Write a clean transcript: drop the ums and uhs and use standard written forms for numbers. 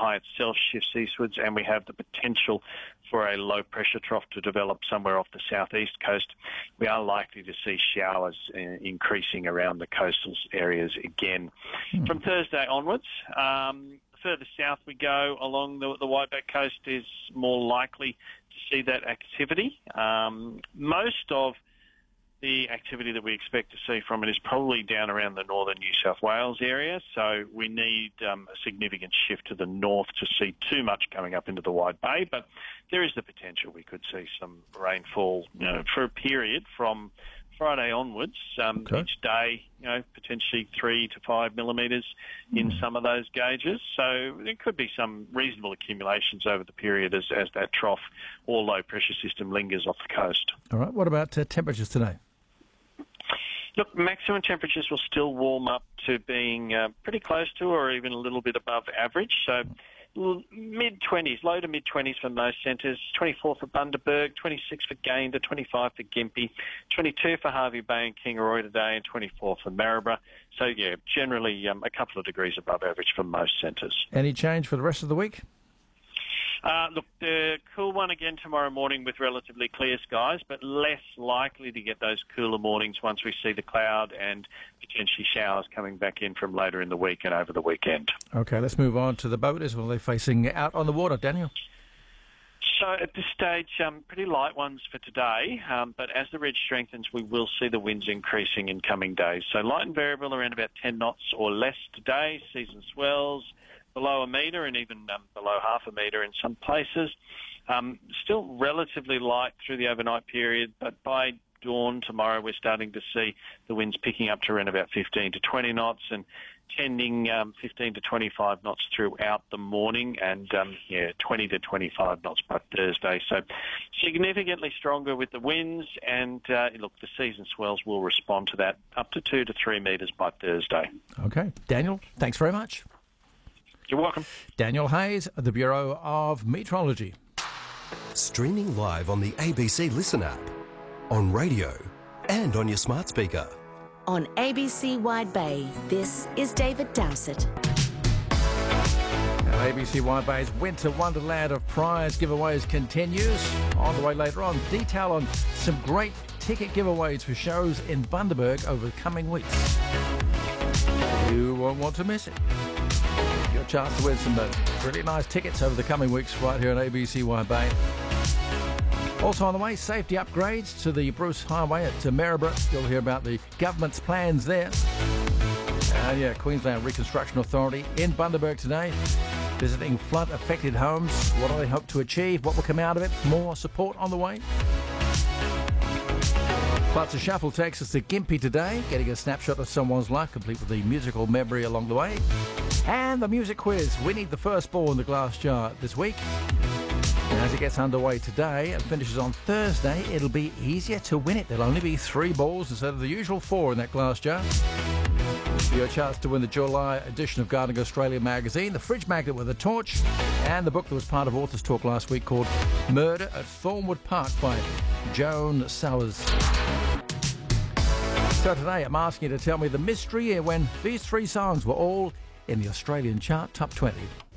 high itself shifts eastwards, and we have the potential for a low-pressure trough to develop somewhere off the southeast coast. We are likely to see showers increasing around the coastal areas again. From Thursday onwards, further south we go along the Whiteback Coast is more likely to see that activity. Most of the activity that we expect to see from it is probably down around the northern New South Wales area, so we need a significant shift to the north to see too much coming up into the Wide Bay, but there is the potential we could see some rainfall for a period from Friday onwards, each day, potentially 3 to 5 millimetres in some of those gauges. So there could be some reasonable accumulations over the period as that trough or low pressure system lingers off the coast. All right. What about temperatures today? Look, maximum temperatures will still warm up to being pretty close to or even a little bit above average. So mid-20s, low to mid-20s for most centres, 24 for Bundaberg, 26 for Gayndah, 25 for Gympie, 22 for Hervey Bay and Kingaroy today, and 24 for Maryborough. So, yeah, generally a couple of degrees above average for most centres. Any change for the rest of the week? Look, the cool one again tomorrow morning with relatively clear skies, but less likely to get those cooler mornings once we see the cloud and potentially showers coming back in from later in the week and over the weekend. Okay, let's move on to the boaters. Well, they're facing out on the water. Daniel? So at this stage, pretty light ones for today, but as the ridge strengthens, we will see the winds increasing in coming days. So light and variable around about 10 knots or less today, season swells below a metre and even below half a metre in some places. Still relatively light through the overnight period, but by dawn tomorrow we're starting to see the winds picking up to around about 15 to 20 knots and tending 15 to 25 knots throughout the morning and 20 to 25 knots by Thursday. So significantly stronger with the winds and look, the season swells will respond to that up to 2 to 3 metres by Thursday. Okay. Daniel, thanks very much. You're welcome. Daniel Hayes, the Bureau of Meteorology. Streaming live on the ABC Listen app, on radio and on your smart speaker. On ABC Wide Bay, this is David Dowsett. ABC Wide Bay's Winter Wonderland of prize giveaways continues. On the way later on, detail on some great ticket giveaways for shows in Bundaberg over the coming weeks. You won't want to miss it. Your chance to win some really nice tickets over the coming weeks right here on ABC Wide Bay. Also on the way, safety upgrades to the Bruce Highway at Maryborough. You'll hear about the government's plans there. And Queensland Reconstruction Authority in Bundaberg today, visiting flood-affected homes. What do they hope to achieve? What will come out of it? More support on the way. Plus, a shuffle takes us to Gympie today, getting a snapshot of someone's life, complete with the musical memory along the way. And the music quiz. We need the first ball in the glass jar this week. And as it gets underway today and finishes on Thursday, it'll be easier to win it. There'll only be 3 balls instead of the usual 4 in that glass jar. Your chance to win the July edition of Gardening Australia magazine, the fridge magnet with a torch, and the book that was part of Authors Talk last week called Murder at Thornwood Park by Joan Sowers. So today I'm asking you to tell me the mystery when these 3 songs were all in the Australian chart top 20.